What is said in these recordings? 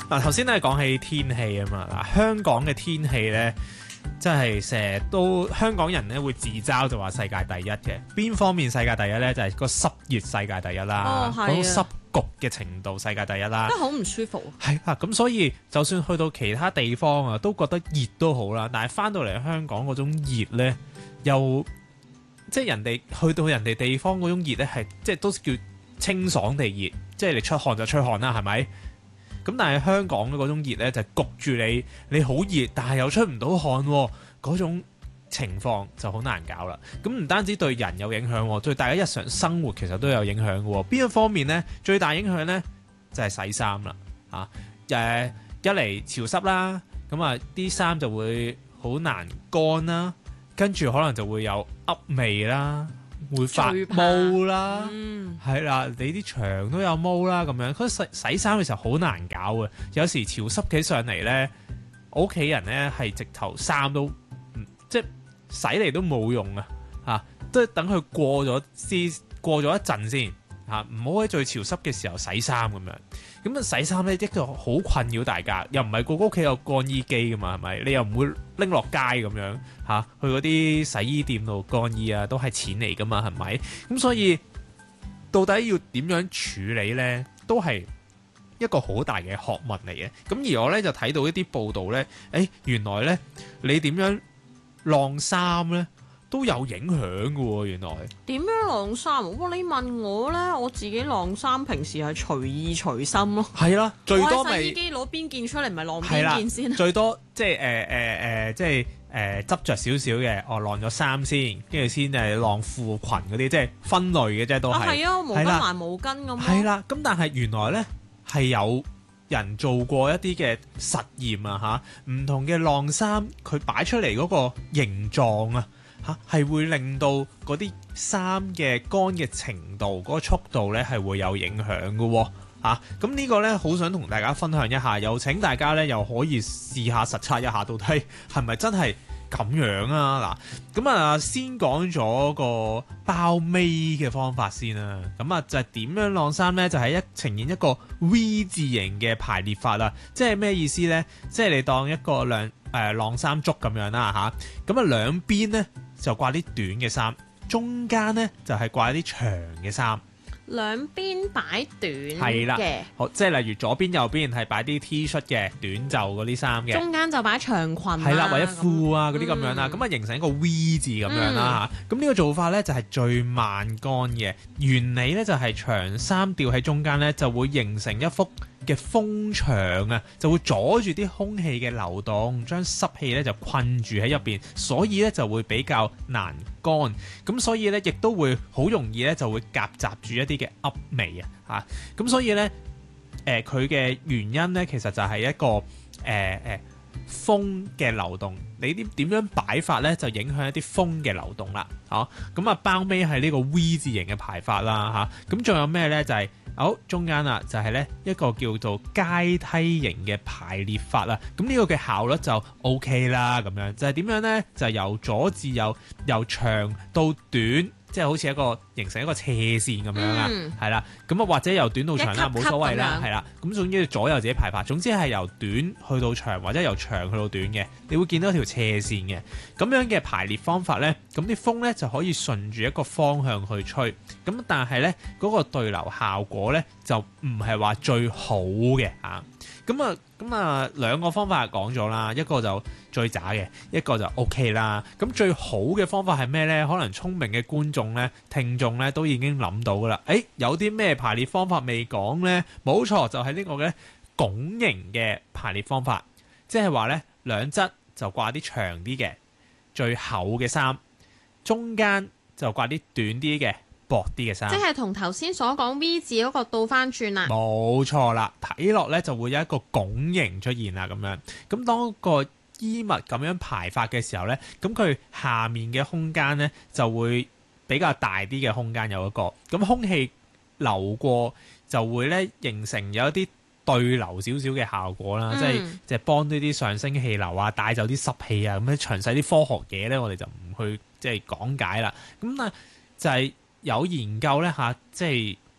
嗱，頭先咧講起天氣啊嘛，嗱，香港嘅天氣咧，真係成日都香港人咧會自嘲就話世界第一嘅。邊方面世界第一咧？就係個濕熱世界第一啦，嗰種濕焗嘅程度世界第一啦， 真係好唔舒服。 係啦，咁所以就算去到其他地方啊，都覺得熱都好啦。但係翻到嚟香港嗰種熱咧，又即係人哋去到人哋地方嗰種熱咧，係即係都叫清爽地熱，即係你出汗就出汗啦，係咪？咁但係香港嘅嗰種熱咧，就焗住你好熱，但係又出唔到汗嗰種情況就好難搞啦。咁唔單止對人有影響，對大家日常生活其實都有影響嘅。邊一方面咧？最大影響咧就係洗衫啦。一嚟潮濕啦，咁啊啲衫就會好難乾啦，跟住可能就會有噏味啦。會發毛啦，係啦，你啲牆都有毛啦，咁樣。佢洗衫嘅時候好難搞嘅，有時潮濕起上嚟咧，我屋企人咧係直頭衫都即係洗嚟都冇用啊，都係等佢過咗一陣先嚇，唔好喺最潮濕嘅時候洗衫咁樣。咁啊洗衫咧一個好困擾大家，又唔係個個屋企有乾衣機噶嘛，係咪？你又唔會拎落街咁樣嚇，去嗰啲洗衣店度乾衣啊，都係錢嚟噶嘛，係咪？咁所以到底要點樣處理咧，都係一個好大嘅學問嚟嘅。咁而我咧就睇到一啲報道咧，原來咧你點樣晾衫咧都有影響嘅喎，原來點樣晾衫？哇！你問我咧，我自己晾衫平時係隨意隨心咯。 係啦，最多咪洗衣機攞邊件出嚟，咪晾邊件先。 最多即係執着少少嘅，晾咗衫先，跟住先晾褲裙嗰啲，即係分類嘅啫，都係。 係啊，毛巾還毛巾咁咯。 係啦，咁但係原來咧係有人做過一啲嘅實驗啊，唔同嘅晾衫佢擺出嚟嗰個形狀啊。係會令到嗰啲衫嘅乾嘅程度、嗰個速度咧係會有影響嘅喎。咁呢個咧好想同大家分享一下，又請大家咧又可以試下實測一下，到底係咪真係咁樣啊？嗱，咁啊先講咗個包尾嘅方法先啦。咁啊就係點樣晾衫咧？就係呈現一個 V 字形嘅排列法啦。即係咩意思咧？即係你當一個晾衫竹咁樣啦嚇。咁啊兩邊咧就掛啲短嘅衫，中間咧就係掛啲長嘅衫。 兩邊擺短係啦，好，即係例如左邊右邊係擺啲 T 恤嘅短袖嗰啲衫嘅， 中間就擺長裙係啦，或者褲啊嗰啲咁樣啦，咁啊形成一個 V 字咁樣啦嚇。咁呢個做法咧就係最慢乾嘅原理咧，就係長衫吊喺中間咧就會形成一幅嘅風牆啊，就會阻住啲空氣嘅流動，將濕氣咧就困住喺入邊，所以咧就會比較難乾。咁所以咧亦都會好容易咧就會夾雜住一啲嘅噏味啊嚇。咁所以咧佢嘅原因咧其實就係一個風嘅流動，你點樣擺法咧就影響一啲風嘅流動啦。咁啊包尾係呢個 V 字形嘅排法啦嚇。咁仲有咩咧？就係好中間啦，就係咧一個叫做階梯型嘅排列法啦。咁呢個嘅效率就 OK 啦。咁樣就係點樣咧？就係由左至右，由長到短。即係好似一個形成一個斜線咁樣啊，係啦，咁啊或者由短到長啦，冇所謂啦，係啦，咁總之左右自己排法，總之係由短去到長或者由長去到短嘅，你會見到一條斜線嘅咁樣嘅排列方法咧，咁啲風咧就可以順住一個方向去吹，咁但係咧嗰個對流效果咧就唔係話最好嘅啊。咁啊兩個方法講咗啦，一個就最渣嘅，一個就 OK 啦。咁最好嘅方法係咩呢？可能聰明嘅觀眾呢、聽眾呢都已經諗到噶啦。有啲咩排列方法未講呢？冇錯，就係呢個嘅拱形嘅排列方法，即係話呢兩側就掛啲長啲嘅最厚嘅衫，中間就掛啲短啲嘅薄啲嘅衫， 即係同頭先所講 V 字嗰個倒翻轉啦。 冇錯啦，睇落咧就會有一個拱形出現啦，咁樣。咁當個衣物咁樣排法嘅時候咧，咁佢下面嘅空間咧就會比較大啲嘅空間有一個，咁空氣流過就會咧形成有一啲對流少少嘅效果啦，即係幫呢啲上升氣流啊，帶走啲濕氣啊，咁樣詳細啲科學嘢咧，我哋就唔去即係講解啦。咁啊就係有研究咧嚇，即係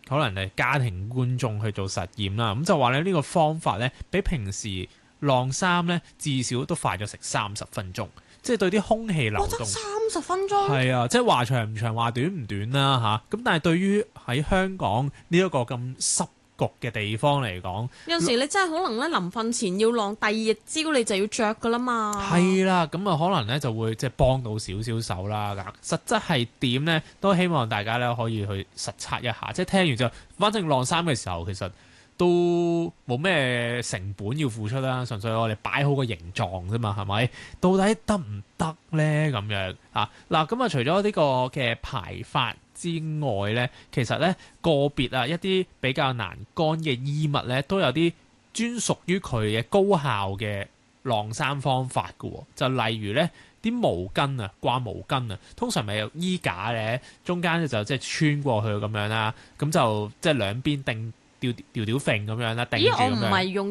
可能係家庭觀眾去做實驗啦。咁就話咧呢個方法咧，比平時晾衫咧至少都快咗成30分鐘，即係對啲空氣流動。 30分鐘？ 係啊，即係話長唔長，話短唔短啦嚇。咁但係對於喺香港呢一個咁濕焗嘅地方嚟講， 有時你真係可能咧臨瞓前要晾，第二日朝你就要着噶啦嘛。 係啦，咁啊可能咧就會即係幫到少少手啦。實質係點咧，都希望大家咧可以去實測一下。即係聽完之後，反正晾衫嘅時候其實都冇咩成本要付出啦，純粹我哋擺好個形狀啫嘛，係咪？到底得唔得咧？咁樣啊嗱，咁啊除咗呢個嘅排法之外咧，其實咧個別啊一啲比較難乾嘅衣物咧，都有啲專屬於佢嘅高效嘅晾衫方法嘅喎。就例如咧啲毛巾啊，掛毛巾啊，通常咪有衣架咧，中間咧就即係穿過去咁樣啦，咁就即係兩邊吊揈咁樣啦，定住咁樣。 咦，我唔係用